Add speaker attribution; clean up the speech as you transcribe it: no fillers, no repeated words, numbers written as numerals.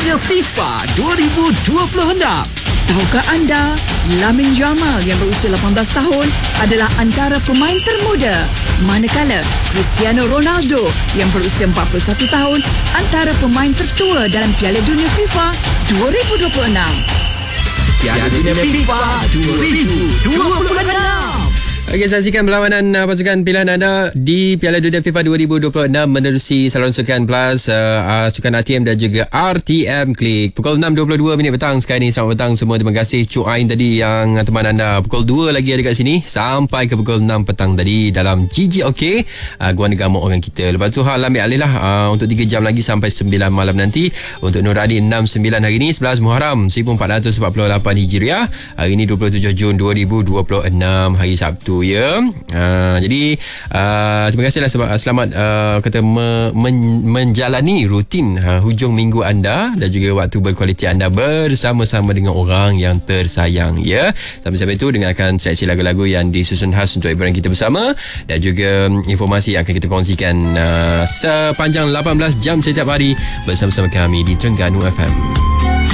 Speaker 1: Dunia FIFA 2026.
Speaker 2: Tahukah anda, Lamine Yamal yang berusia 18 tahun adalah antara pemain termuda, manakala Cristiano Ronaldo yang berusia 41 tahun antara pemain tertua dalam Piala Dunia FIFA 2026.
Speaker 1: Piala Dunia FIFA 2026.
Speaker 3: Okey, saksikan perlawanan pasukan pilihan anda di Piala Dunia FIFA 2026 menerusi saluran Sukan Plus, Sukan ATM dan juga RTM Klik. Pukul 6.22 petang sekarang ni. Selamat petang semua. Terima kasih Cuk Ain tadi yang teman anda. Pukul 2 lagi ada kat sini sampai ke pukul 6 petang tadi dalam GGOK, Guan Negara orang kita. Lepas tu Hal ambil alih lah untuk 3 jam lagi sampai 9 malam nanti untuk Nuradi 69 hari ni 11 Muharram 1448 Hijriah. Hari ni 27 Jun 2026 hari Sabtu ya. Jadi terima kasihlah selamat kata menjalani rutin hujung minggu anda dan juga waktu berkualiti anda bersama-sama dengan orang yang tersayang ya. Sampai-sampai itu dengarkan seleksi lagu-lagu yang disusun khas untuk hiburan kita bersama dan juga informasi yang akan kita kongsikan sepanjang 18 jam setiap hari bersama-sama kami di Terengganu FM.